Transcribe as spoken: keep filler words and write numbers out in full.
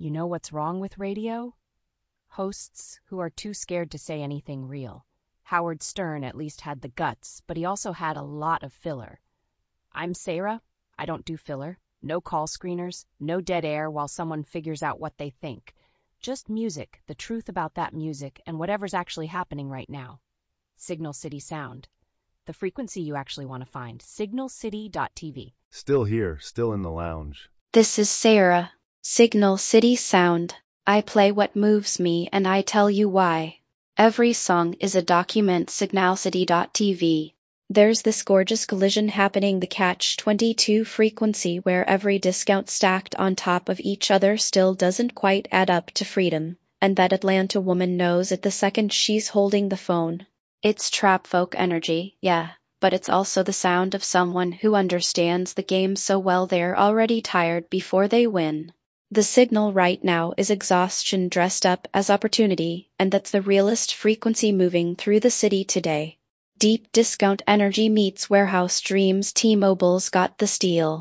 You know what's wrong with radio? Hosts who are too scared to say anything real. Howard Stern at least had the guts, but he also had a lot of filler. I'm Sarah. I don't do filler. No call screeners, no dead air while someone figures out what they think. Just music, the truth about that music, and whatever's actually happening right now. Signal City Sound. The frequency you actually want to find. signal city dot t v. Still here, still in the lounge. This is Sarah. Signal City Sound. I play what moves me and I tell you why. Every song is a document. signal city dot t v. There's this gorgeous collision happening, the catch twenty-two frequency where every discount stacked on top of each other still doesn't quite add up to freedom, and that Atlanta woman knows it the second she's holding the phone. It's trap folk energy, yeah, but it's also the sound of someone who understands the game so well they're already tired before they win. The signal right now is exhaustion dressed up as opportunity, and that's the realest frequency moving through the city today. Deep discount energy meets warehouse dreams. T-Mobile's got the steel.